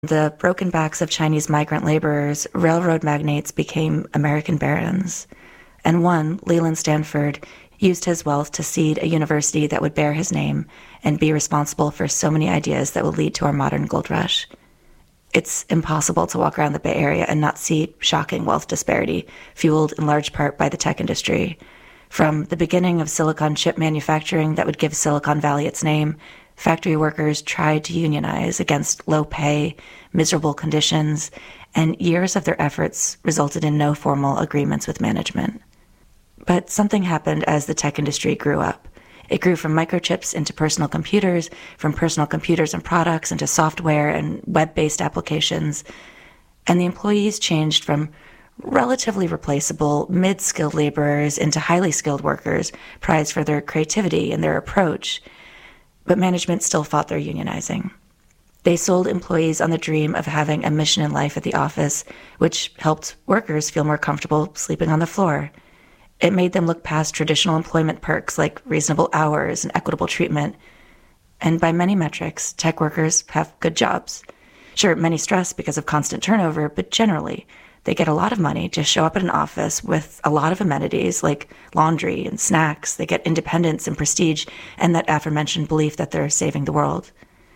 The broken backs of Chinese migrant laborers, railroad magnates became American barons. And one, Leland Stanford, used his wealth to seed a university that would bear his name and be responsible for so many ideas that would lead to our modern gold rush. It's impossible to walk around the Bay Area and not see shocking wealth disparity, fueled in large part by the tech industry. From the beginning of silicon chip manufacturing that would give Silicon Valley its name, factory workers tried to unionize against low pay, miserable conditions, and years of their efforts resulted in no formal agreements with management. But something happened as the tech industry grew up. It grew from microchips into personal computers, from personal computers and products into software and web-based applications. And the employees changed from relatively replaceable mid-skilled laborers into highly skilled workers, prized for their creativity and their approach. But management still fought their unionizing. They sold employees on the dream of having a mission in life at the office, which helped workers feel more comfortable sleeping on the floor. It made them look past traditional employment perks like reasonable hours and equitable treatment. And by many metrics, tech workers have good jobs. Sure, many stress because of constant turnover, but generally, they get a lot of money to show up at an office with a lot of amenities like laundry and snacks. They get independence and prestige and that aforementioned belief that they're saving the world.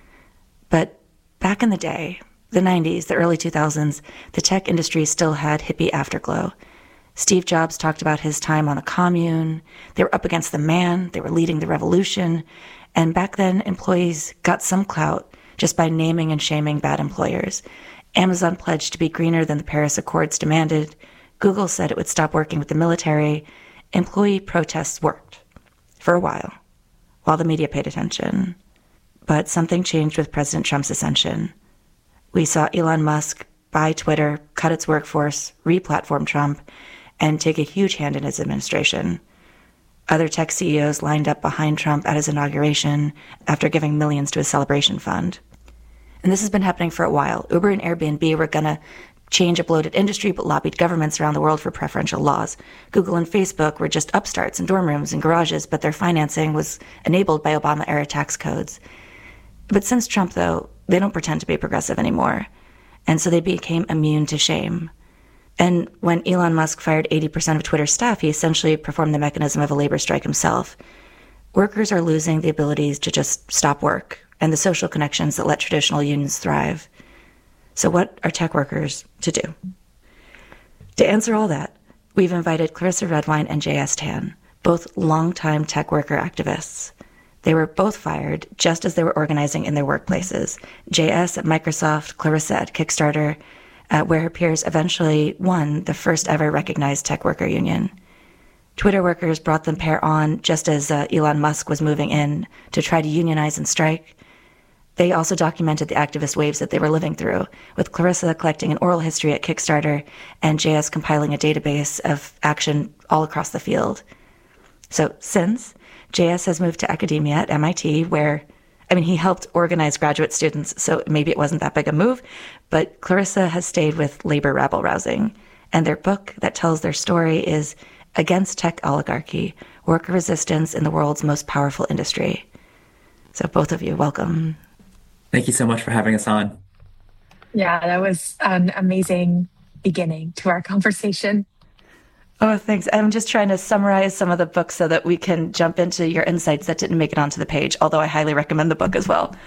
But back in the day, the 90s, the early 2000s, the tech industry still had hippie afterglow. Steve Jobs talked about his time on the commune. They were up against the man. They were leading the revolution. And back then, employees got some clout just by naming and shaming bad employers. Amazon pledged to be greener than the Paris Accords demanded. Google said it would stop working with the military. Employee protests worked for a while the media paid attention. But something changed with President Trump's ascension. We saw Elon Musk buy Twitter, cut its workforce, re-platform Trump, and take a huge hand in his administration. Other tech CEOs lined up behind Trump at his inauguration after giving millions to his celebration fund. And this has been happening for a while. Uber and Airbnb were going to change a bloated industry but lobbied governments around the world for preferential laws. Google and Facebook were just upstarts in dorm rooms and garages, but their financing was enabled by Obama-era tax codes. But since Trump, though, they don't pretend to be progressive anymore. And so they became immune to shame. And when Elon Musk fired 80% of Twitter's staff, he essentially performed the mechanism of a labor strike himself. Workers are losing the abilities to just stop work and the social connections that let traditional unions thrive. So what are tech workers to do? To answer all that, we've invited Clarissa Redwine and J.S. Tan, both longtime tech worker activists. They were both fired just as they were organizing in their workplaces. J.S. at Microsoft, Clarissa at Kickstarter, where her peers eventually won the first ever recognized tech worker union. Twitter workers brought the pair on just as Elon Musk was moving in to try to unionize and strike. They also documented the activist waves that they were living through, with Clarissa collecting an oral history at Kickstarter and JS compiling a database of action all across the field. So since, JS has moved to academia at MIT, where he helped organize graduate students, so maybe it wasn't that big a move, but Clarissa has stayed with labor rabble-rousing. And their book that tells their story is Against Tech Oligarchy, Worker Resistance in the World's Most Powerful Industry. So both of you, welcome. Thank you so much for having us on. Yeah, that was an amazing beginning to our conversation. Oh, thanks. I'm just trying to summarize some of the books so that we can jump into your insights that didn't make it onto the page, although I highly recommend the book as well.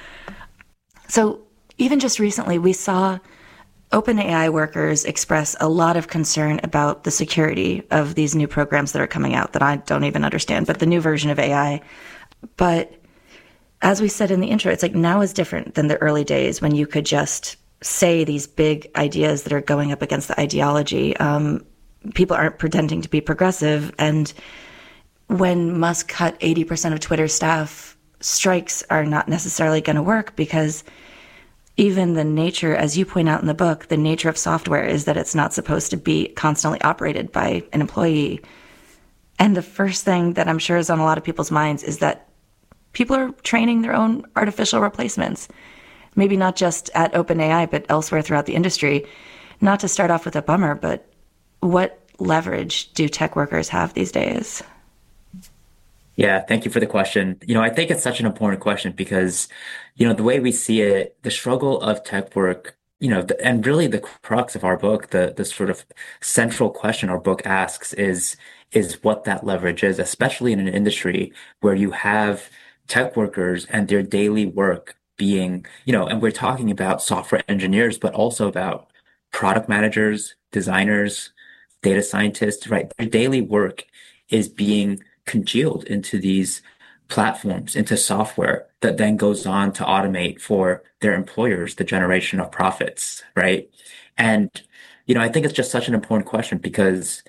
So even just recently, we saw OpenAI workers express a lot of concern about the security of these new programs that are coming out that I don't even understand, but the new version of AI. But as we said in the intro, it's like now is different than the early days when you could just say these big ideas that are going up against the ideology. People aren't pretending to be progressive. And when Musk cut 80% of Twitter's staff, strikes are not necessarily going to work because even the nature, as you point out in the book, the nature of software is that it's not supposed to be constantly operated by an employee. And the first thing that I'm sure is on a lot of people's minds is that people are training their own artificial replacements, maybe not just at OpenAI, but elsewhere throughout the industry. Not to start off with a bummer, but what leverage do tech workers have these days? Yeah, thank you for the question. I think it's such an important question because, the way we see it, the struggle of tech work and really the crux of our book, the sort of central question our book asks is what that leverage is, especially in an industry where you have tech workers and their daily work being, and we're talking about software engineers, but also about product managers, designers, data scientists, right? Their daily work is being congealed into these platforms, into software that then goes on to automate for their employers the generation of profits, right? And, I think it's just such an important question because,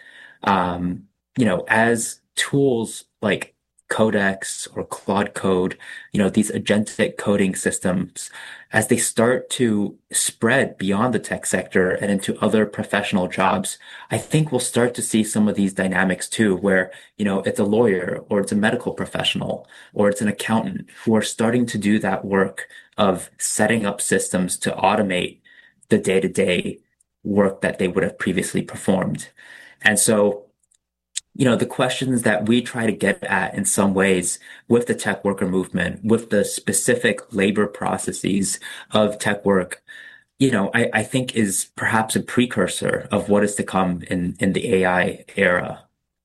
as tools like Codex or Claude Code, these agentic coding systems, as they start to spread beyond the tech sector and into other professional jobs, I think we'll start to see some of these dynamics too, where, it's a lawyer or it's a medical professional or it's an accountant who are starting to do that work of setting up systems to automate the day-to-day work that they would have previously performed. And so, the questions that we try to get at in some ways with the tech worker movement, with the specific labor processes of tech work, I think is perhaps a precursor of what is to come in the AI era.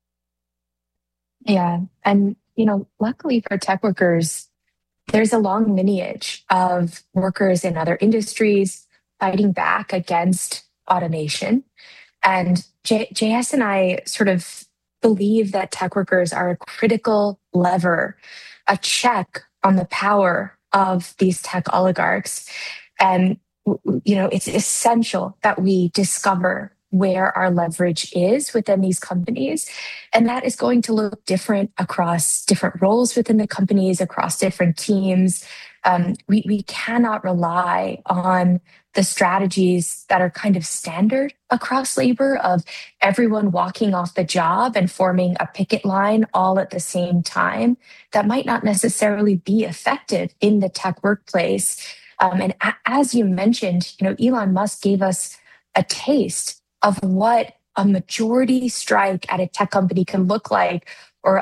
Yeah. And, luckily for tech workers, there's a long lineage of workers in other industries fighting back against automation. And JS and I sort of believe that tech workers are a critical lever, a check on the power of these tech oligarchs. And, it's essential that we discover where our leverage is within these companies. And that is going to look different across different roles within the companies, across different teams. We cannot rely on the strategies that are kind of standard across labor of everyone walking off the job and forming a picket line all at the same time. That might not necessarily be effective in the tech workplace. And as you mentioned, Elon Musk gave us a taste of what a majority strike at a tech company can look like, or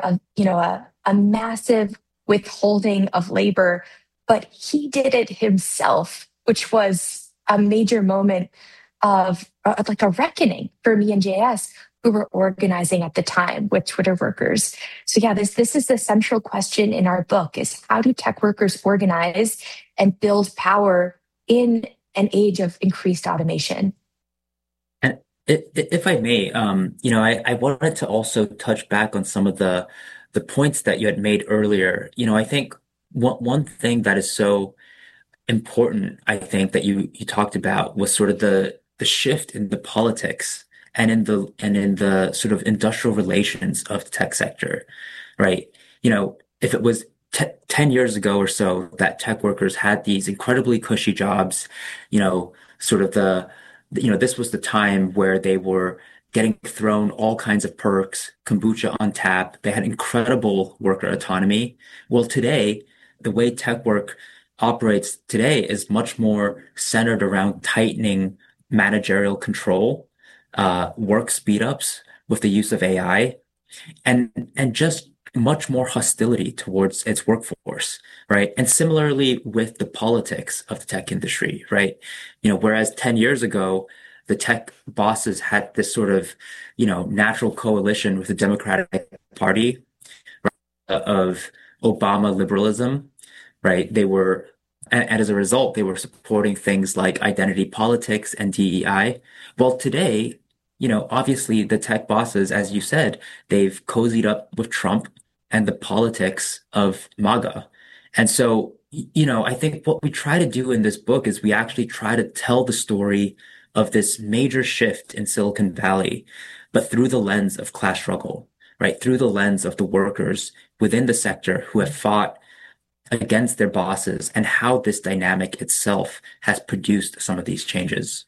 a massive withholding of labor. But he did it himself, which was a major moment of like a reckoning for me and JS, who were organizing at the time with Twitter workers. So yeah, this is the central question in our book: is how do tech workers organize and build power in an age of increased automation? And if I may, I wanted to also touch back on some of the points that you had made earlier. I think one thing that is so important, I think, that you talked about was sort of the shift in the politics and in the sort of industrial relations of the tech sector, right? If it was 10 years ago or so that tech workers had these incredibly cushy jobs, sort of this was the time where they were getting thrown all kinds of perks, kombucha on tap. They had incredible worker autonomy. Well, today, the way tech work operates today is much more centered around tightening managerial control, work speed ups with the use of AI, and just much more hostility towards its workforce, right? And similarly with the politics of the tech industry, right? Whereas 10 years ago, the tech bosses had this sort of, natural coalition with the Democratic Party, right, of Obama liberalism, right? And as a result, they were supporting things like identity politics and DEI. Well, today, obviously the tech bosses, as you said, they've cozied up with Trump and the politics of MAGA. And so, I think what we try to do in this book is we actually try to tell the story of this major shift in Silicon Valley, but through the lens of class struggle, right? Through the lens of the workers within the sector who have fought against their bosses and how this dynamic itself has produced some of these changes.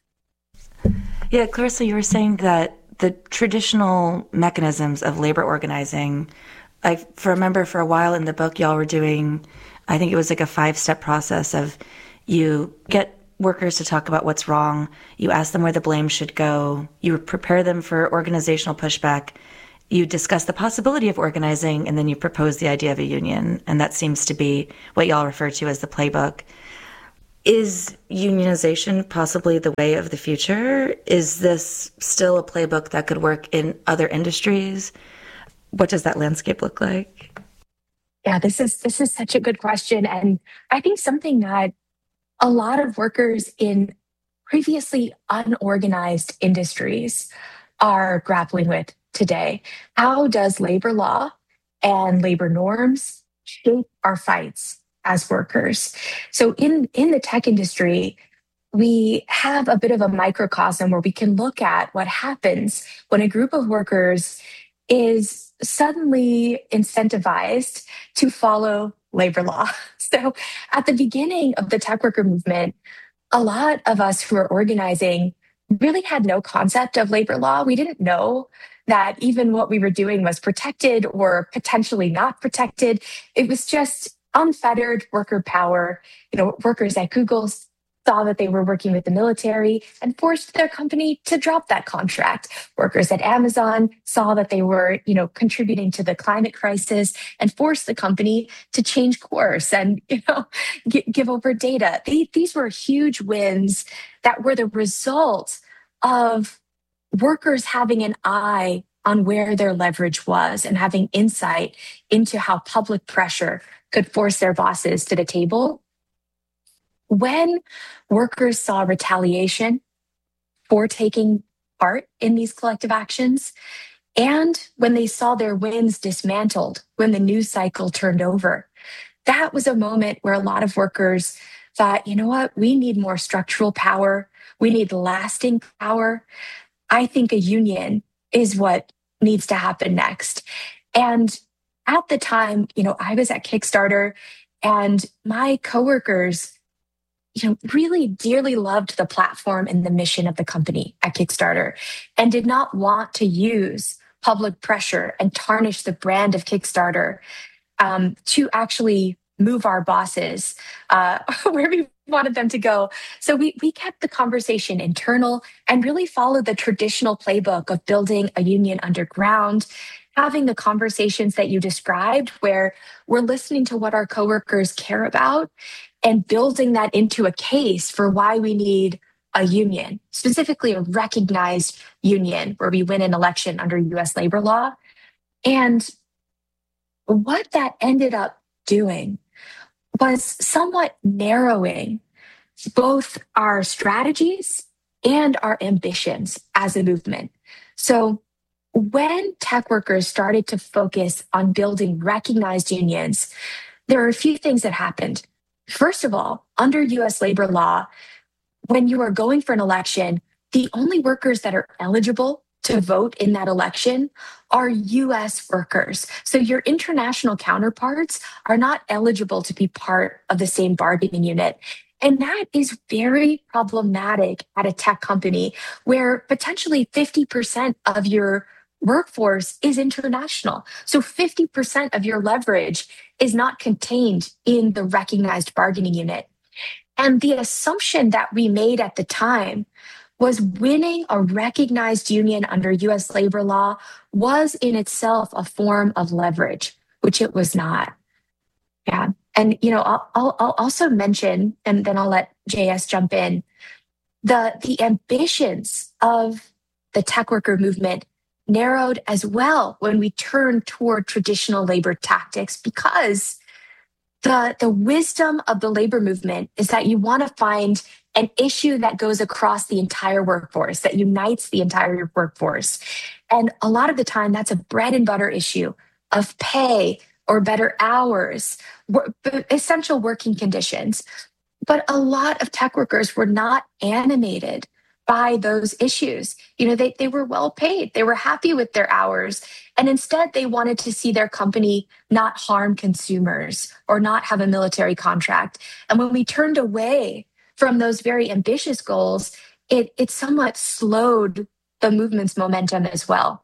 Yeah, Clarissa, you were saying that the traditional mechanisms of labor organizing, remember for a while in the book, y'all were doing, I think it was like a 5-step process of you get workers to talk about what's wrong, you ask them where the blame should go, you prepare them for organizational pushback, you discuss the possibility of organizing, and then you propose the idea of a union. And that seems to be what y'all refer to as the playbook. Is unionization possibly the way of the future? Is this still a playbook that could work in other industries? What does that landscape look like? Yeah, this is such a good question. And I think something that a lot of workers in previously unorganized industries are grappling with today. How does labor law and labor norms shape our fights as workers? So in the tech industry, we have a bit of a microcosm where we can look at what happens when a group of workers is suddenly incentivized to follow labor law. So at the beginning of the tech worker movement, a lot of us who are organizing really had no concept of labor law. We didn't know that even what we were doing was protected or potentially not protected. It was just unfettered worker power. Workers at Google saw that they were working with the military and forced their company to drop that contract. Workers at Amazon saw that they were, contributing to the climate crisis and forced the company to change course and, give over data. These were huge wins that were the result of workers having an eye on where their leverage was and having insight into how public pressure could force their bosses to the table. When workers saw retaliation for taking part in these collective actions, and when they saw their wins dismantled, when the news cycle turned over, that was a moment where a lot of workers thought, you know what, we need more structural power. We need lasting power. I think a union is what needs to happen next. And at the time, I was at Kickstarter and my coworkers really dearly loved the platform and the mission of the company at Kickstarter and did not want to use public pressure and tarnish the brand of Kickstarter to actually move our bosses where we wanted them to go. So we kept the conversation internal and really followed the traditional playbook of building a union underground, having the conversations that you described where we're listening to what our coworkers care about and building that into a case for why we need a union, specifically a recognized union where we win an election under US labor law. And what that ended up doing was somewhat narrowing both our strategies and our ambitions as a movement. So when tech workers started to focus on building recognized unions, there are a few things that happened. First of all, under US labor law, when you are going for an election, the only workers that are eligible to vote in that election are US workers. So your international counterparts are not eligible to be part of the same bargaining unit. And that is very problematic at a tech company where potentially 50% of your workforce is international. So 50% of your leverage is not contained in the recognized bargaining unit. And the assumption that we made at the time was winning a recognized union under US labor law was in itself a form of leverage, which it was not. Yeah. And, I'll also mention, and then I'll let JS jump in, the ambitions of the tech worker movement narrowed as well when we turned toward traditional labor tactics because the wisdom of the labor movement is that you want to find an issue that goes across the entire workforce, that unites the entire workforce. And a lot of the time, that's a bread and butter issue of pay or better hours, essential working conditions. But a lot of tech workers were not animated by those issues. They were well paid. They were happy with their hours. And instead, they wanted to see their company not harm consumers or not have a military contract. And when we turned away from those very ambitious goals, it somewhat slowed the movement's momentum as well.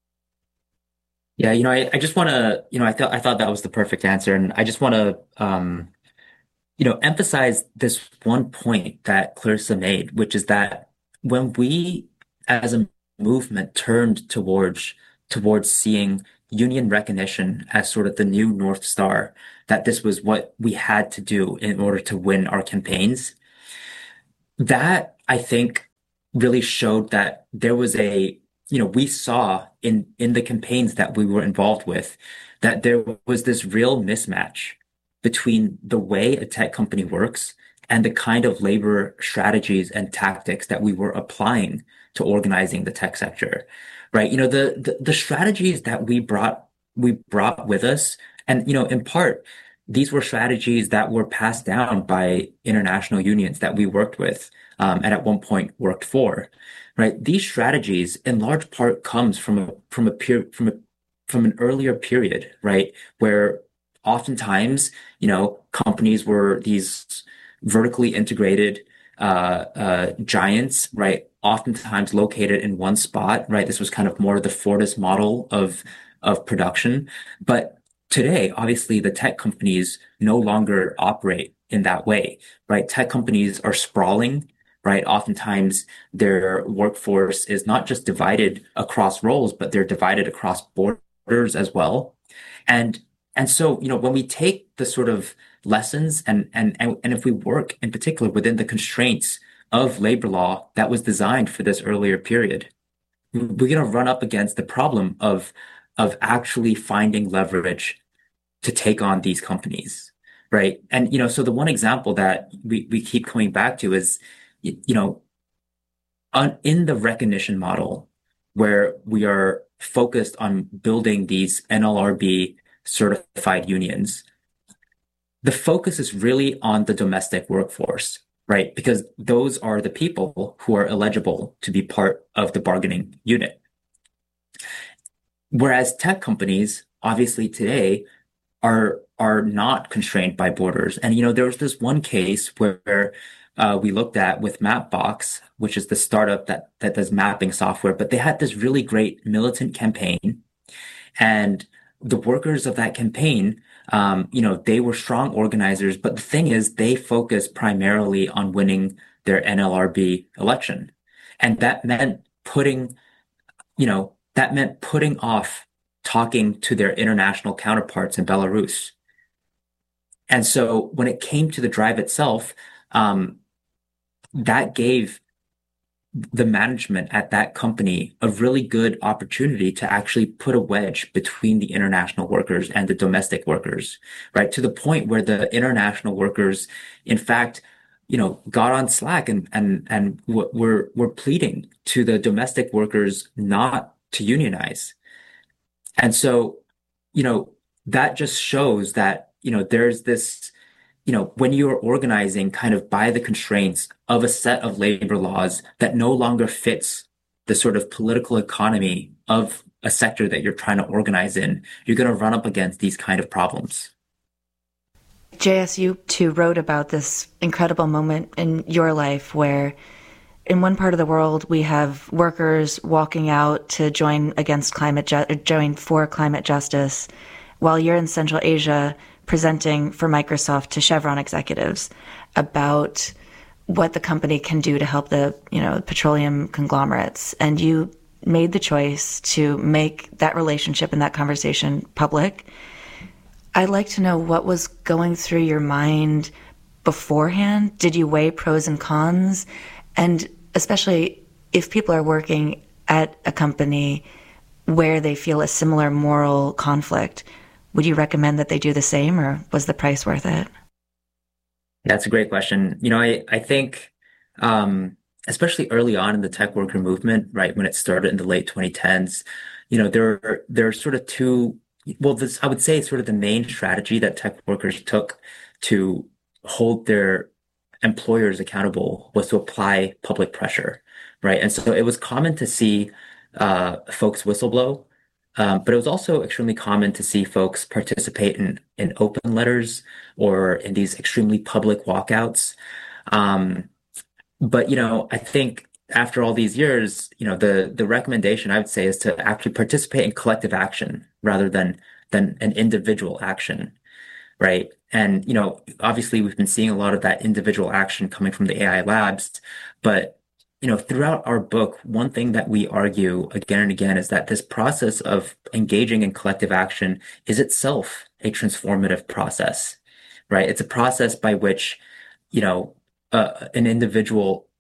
Yeah, I just want to, I thought that was the perfect answer, and I just want to, emphasize this one point that Clarissa made, which is that when we, as a movement, turned towards seeing union recognition as sort of the new North Star, that this was what we had to do in order to win our campaigns. that I think really showed that there was we saw in the campaigns that we were involved with that there was this real mismatch between the way a tech company works and the kind of labor strategies and tactics that we were applying to organizing the tech sector, right? The strategies that we brought with us, and in part, these were strategies that were passed down by international unions that we worked with, and at one point worked for, right? These strategies, in large part, comes from an earlier period, right, where oftentimes, companies were these vertically integrated giants, right? Oftentimes located in one spot, right? This was kind of more of the Fordist model of production, but today, obviously, the tech companies no longer operate in that way, right? Tech companies are sprawling, right? Oftentimes, their workforce is not just divided across roles, but they're divided across borders as well. And and so, when we take the sort of lessons and if we work in particular within the constraints of labor law that was designed for this earlier period, we're going to run up against the problem of actually finding leverage to take on these companies, right? And so the one example that we keep coming back to is, you know, in the recognition model, where we are focused on building these NLRB certified unions, the focus is really on the domestic workforce, right? Because those are the people who are eligible to be part of the bargaining unit. Whereas tech companies, obviously today, are not constrained by borders. And there was this one case where we looked at with Mapbox, which is the startup that does mapping software, but they had this really great militant campaign, and the workers of that campaign, they were strong organizers, but the thing is, they focused primarily on winning their NLRB election, and that meant putting off talking to their international counterparts in Belarus. And so when it came to the drive itself, that gave the management at that company a really good opportunity to actually put a wedge between the international workers and the domestic workers, right? To the point where the international workers, in fact, got on Slack and were pleading to the domestic workers not to unionize. And so, that just shows that, there's this, when you're organizing kind of by the constraints of a set of labor laws that no longer fits the sort of political economy of a sector that you're trying to organize in, you're going to run up against these kind of problems. JSU too wrote about this incredible moment in your life where in one part of the world, we have workers walking out to join for climate justice, while you're in Central Asia presenting for Microsoft to Chevron executives about what the company can do to help the, petroleum conglomerates. And you made the choice to make that relationship and that conversation public. I'd like to know what was going through your mind beforehand. Did you weigh pros and cons? And especially if people are working at a company where they feel a similar moral conflict, would you recommend that they do the same, or was the price worth it? That's a great question. I think, especially early on in the tech worker movement, right, when it started in the late 2010s, there are sort of two, well, I would say sort of the main strategy that tech workers took to hold their employers accountable was to apply public pressure, right? And so it was common to see folks whistleblow, but it was also extremely common to see folks participate in open letters or in these extremely public walkouts. But I think after all these years, the recommendation I would say is to actually participate in collective action rather than an individual action, right? And obviously we've been seeing a lot of that individual action coming from the AI labs, but throughout our book, one thing that we argue again and again is that this process of engaging in collective action is itself a transformative process, right? It's a process by which, an individual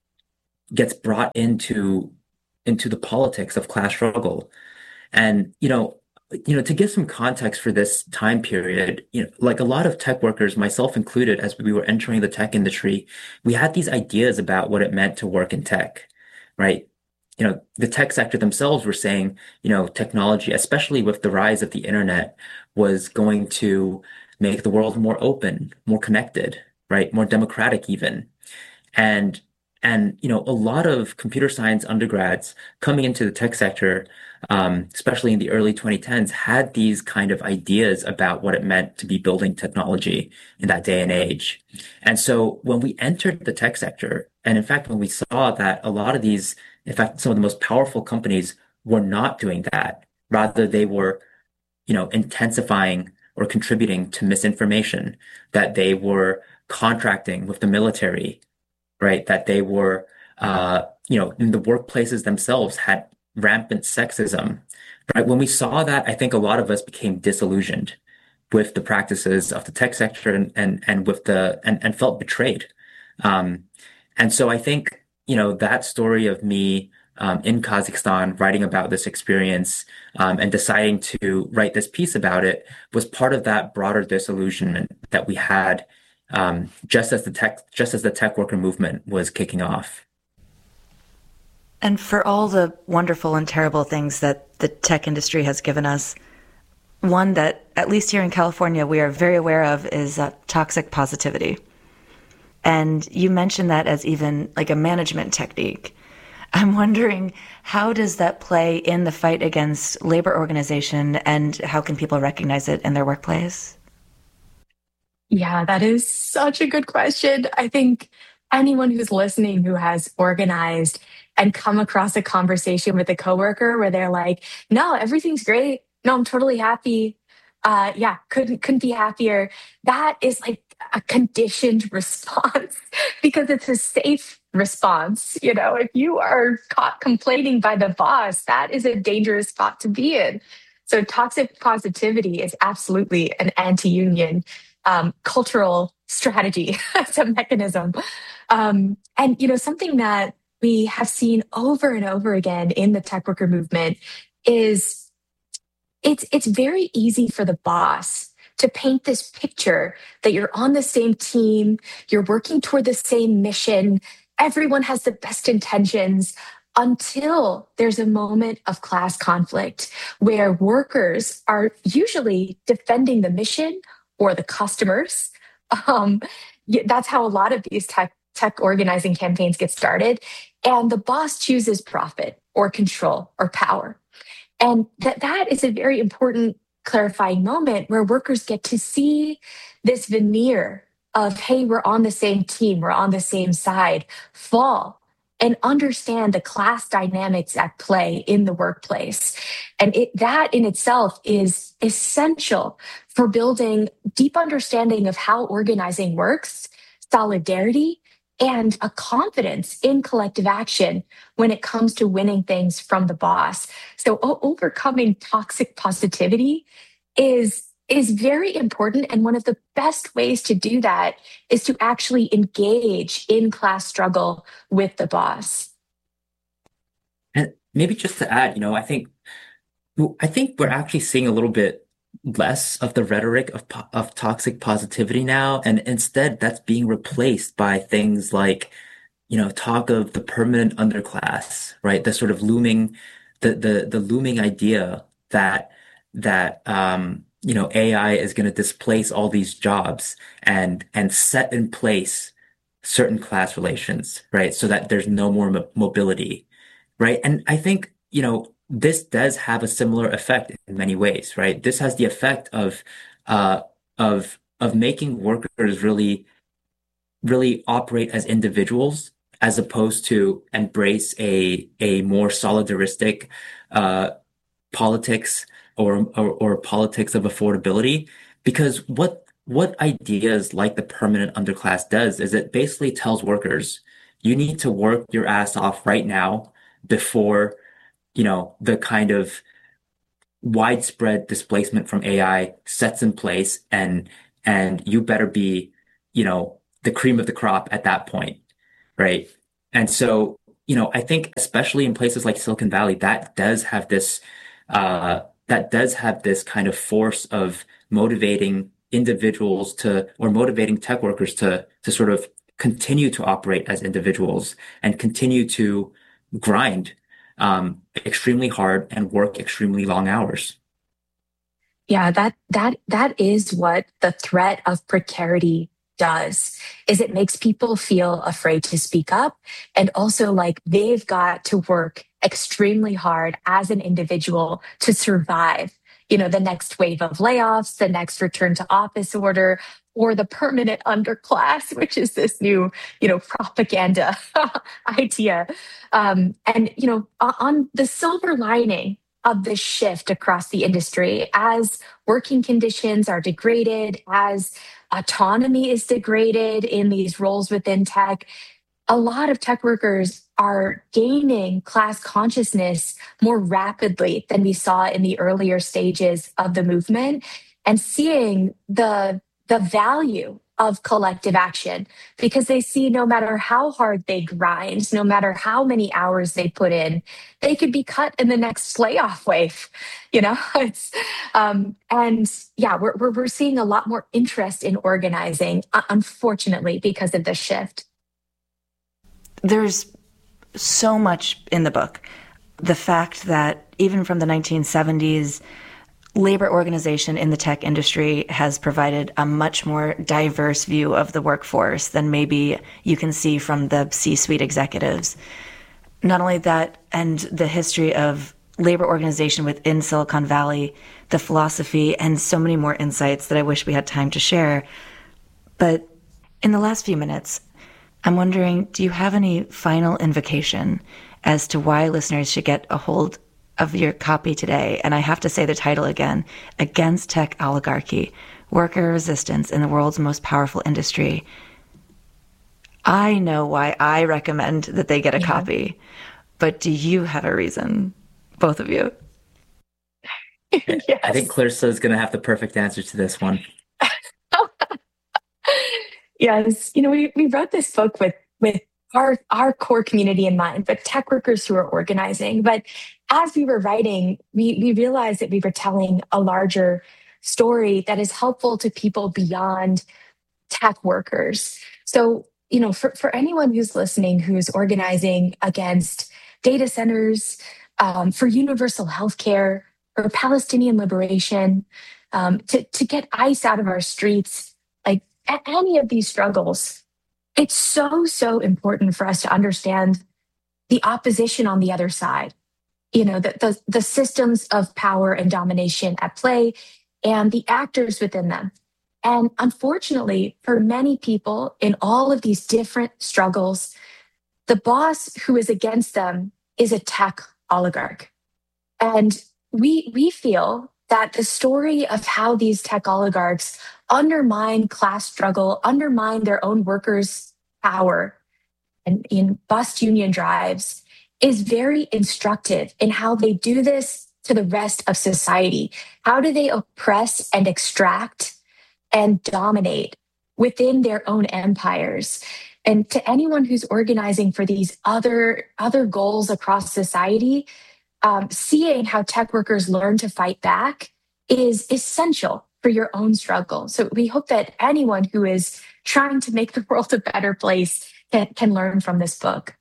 gets brought into the politics of class struggle. And to give some context for this time period, like a lot of tech workers, myself included, as we were entering the tech industry, we had these ideas about what it meant to work in tech, right? The tech sector themselves were saying, technology, especially with the rise of the internet, was going to make the world more open, more connected, right? More democratic even. And a lot of computer science undergrads coming into the tech sector, especially in the early 2010s, had these kind of ideas about what it meant to be building technology in that day and age. And so when we entered the tech sector, and in fact, when we saw that a lot of these, in fact, some of the most powerful companies were not doing that, rather they were, intensifying or contributing to misinformation, that they were contracting with the military, right? That they were, in the workplaces themselves had rampant sexism, right? When we saw that, I think a lot of us became disillusioned with the practices of the tech sector and with and felt betrayed. Um, and so I think, that story of me in Kazakhstan writing about this experience and deciding to write this piece about it was part of that broader disillusionment that we had just as the tech worker movement was kicking off. And for all the wonderful and terrible things that the tech industry has given us, one that, at least here in California, we are very aware of is toxic positivity. And you mentioned that as even like a management technique. I'm wondering, how does that play in the fight against labor organization, and how can people recognize it in their workplace? Yeah, that is such a good question. I think anyone who's listening who has organized and come across a conversation with a coworker where they're like, "No, everything's great. No, I'm totally happy. Yeah, couldn't be happier." That is like a conditioned response because it's a safe response. If you are caught complaining by the boss, that is a dangerous spot to be in. So toxic positivity is absolutely an anti-union cultural strategy as a mechanism. And something that we have seen over and over again in the tech worker movement is it's very easy for the boss to paint this picture that you're on the same team, you're working toward the same mission, everyone has the best intentions, until there's a moment of class conflict where workers are usually defending the mission or the customers. Um, that's how a lot of these tech organizing campaigns get started. And the boss chooses profit or control or power. And that is a very important clarifying moment where workers get to see this veneer of, hey, we're on the same team, we're on the same side, fall and understand the class dynamics at play in the workplace. And that in itself is essential for building deep understanding of how organizing works, solidarity, and a confidence in collective action when it comes to winning things from the boss. So overcoming toxic positivity is very important. And one of the best ways to do that is to actually engage in class struggle with the boss. And maybe just to add, I think we're actually seeing a little bit less of the rhetoric of toxic positivity now, and instead that's being replaced by things like, talk of the permanent underclass, right? The sort of looming, the looming idea that AI is going to displace all these jobs and set in place certain class relations, right? So that there's no more mobility, right? And I think, this does have a similar effect in many ways, right? This has the effect uh, of making workers really, really operate as individuals as opposed to embrace a more solidaristic uh, politics or politics of affordability. Because what ideas like the permanent underclass does is it basically tells workers, you need to work your ass off right now before, the kind of widespread displacement from AI sets in place, and you better be, the cream of the crop at that point, right? And so I think especially in places like Silicon Valley, that does have this kind of force of motivating individuals or motivating tech workers to sort of continue to operate as individuals and continue to grind extremely hard and work extremely long hours. Yeah, that is what the threat of precarity does, is it makes people feel afraid to speak up, and also like they've got to work extremely hard as an individual to survive, the next wave of layoffs, the next return to office order, or the permanent underclass, which is this new, propaganda idea. And, on the silver lining of this shift across the industry, as working conditions are degraded, as autonomy is degraded in these roles within tech, a lot of tech workers are gaining class consciousness more rapidly than we saw in the earlier stages of the movement, and seeing the value of collective action, because they see no matter how hard they grind, no matter how many hours they put in, they could be cut in the next layoff wave. It's and yeah, we're seeing a lot more interest in organizing, unfortunately, because of the shift. There's so much in the book. The fact that even from the 1970s, labor organization in the tech industry has provided a much more diverse view of the workforce than maybe you can see from the C-suite executives. Not only that, and the history of labor organization within Silicon Valley, the philosophy, and so many more insights that I wish we had time to share. But in the last few minutes, I'm wondering, do you have any final invocation as to why listeners should get a hold of your copy today? And I have to say the title again: Against Tech Oligarchy, Worker Resistance in the World's Most Powerful Industry. I know why I recommend that they get a copy, but do you have a reason, both of you? Yes. I think Clarissa is going to have the perfect answer to this one. Yes, we wrote this book with our core community in mind, but tech workers who are organizing. But as we were writing, we realized that we were telling a larger story that is helpful to people beyond tech workers. So, for anyone who's listening, who's organizing against data centers, for universal healthcare, for Palestinian liberation, to get ICE out of our streets, like any of these struggles, it's so important for us to understand the opposition on the other side, the systems of power and domination at play and the actors within them. And unfortunately, for many people in all of these different struggles, the boss who is against them is a tech oligarch. And we feel that the story of how these tech oligarchs undermine class struggle, undermine their own workers' power, and bust union drives is very instructive in how they do this to the rest of society. How do they oppress and extract and dominate within their own empires? And to anyone who's organizing for these other goals across society, seeing how tech workers learn to fight back is essential for your own struggle. So we hope that anyone who is trying to make the world a better place can learn from this book.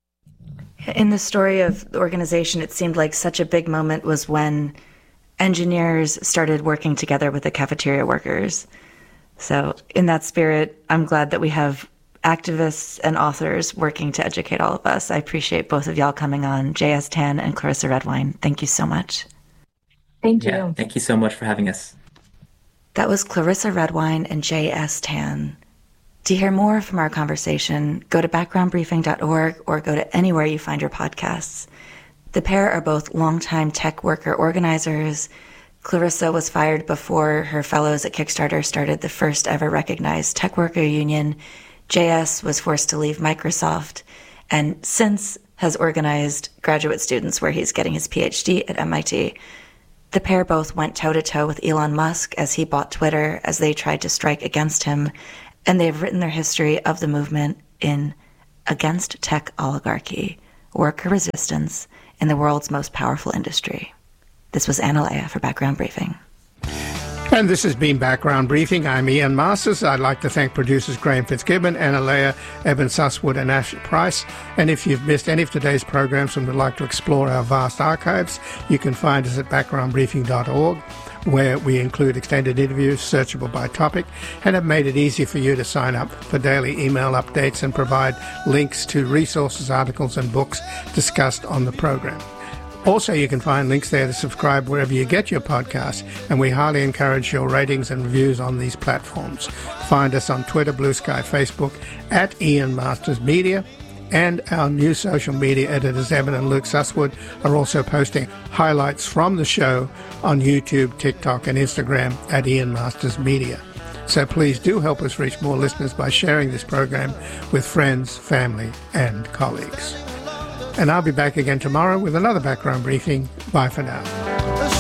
In the story of the organization, it seemed like such a big moment was when engineers started working together with the cafeteria workers. So in that spirit, I'm glad that we have activists and authors working to educate all of us. I appreciate both of y'all coming on, J.S. Tan and Clarissa Redwine. Thank you so much. Thank you. Yeah, thank you so much for having us. That was Clarissa Redwine and J.S. Tan. To hear more from our conversation, go to backgroundbriefing.org or go to anywhere you find your podcasts. The pair are both longtime tech worker organizers. Clarissa was fired before her fellows at Kickstarter started the first ever recognized tech worker union. JS was forced to leave Microsoft and since has organized graduate students where he's getting his PhD at MIT. The pair both went toe-to-toe with Elon Musk as he bought Twitter as they tried to strike against him, and they've written their history of the movement in Against Tech Oligarchy, worker resistance in the world's most powerful industry. This was Anna Leah for Background Briefing. And this has been Background Briefing. I'm Ian Masters. I'd like to thank producers Graham Fitzgibbon, Anna Leah, Evan Susswood and Ashley Price. And if you've missed any of today's programs and would like to explore our vast archives, you can find us at backgroundbriefing.org, where we include extended interviews searchable by topic and have made it easy for you to sign up for daily email updates and provide links to resources, articles and books discussed on the program. Also, you can find links there to subscribe wherever you get your podcasts, and we highly encourage your ratings and reviews on these platforms. Find us on Twitter, Blue Sky, Facebook, at Ian Masters Media, and our new social media editors, Evan and Luke Susswood, are also posting highlights from the show on YouTube, TikTok, and Instagram at Ian Masters Media. So please do help us reach more listeners by sharing this program with friends, family, and colleagues. And I'll be back again tomorrow with another Background Briefing. Bye for now.